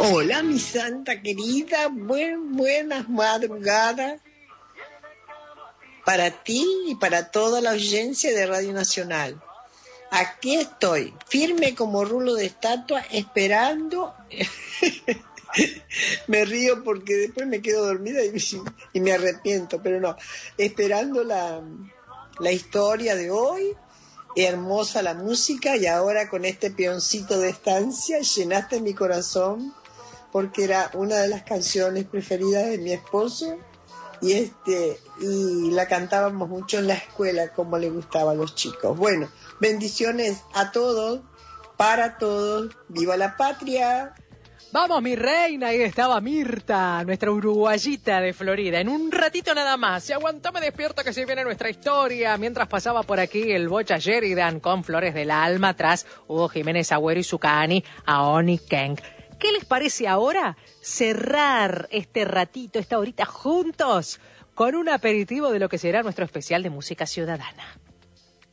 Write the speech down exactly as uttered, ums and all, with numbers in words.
Hola, mi santa querida, buen, buenas madrugadas para ti y para toda la audiencia de Radio Nacional. Aquí estoy, firme como rulo de estatua, esperando. Me río porque después me quedo dormida y, y me arrepiento, pero no, esperando la, la historia de hoy. Hermosa la música, y ahora con este peoncito de estancia llenaste mi corazón, porque era una de las canciones preferidas de mi esposo, y este y la cantábamos mucho en la escuela, como le gustaba a los chicos. Bueno, bendiciones a todos, para todos, viva la patria. Vamos, mi reina, ahí estaba Mirta, nuestra uruguayita de Florida. En un ratito nada más, se aguantame despierta que se viene nuestra historia. Mientras pasaba por aquí el Bocha Sheridan con Flores del Alma, tras Hugo Jiménez Agüero y Zucani, Aoni Keng. ¿Qué les parece ahora cerrar este ratito, esta horita juntos, con un aperitivo de lo que será nuestro especial de música ciudadana?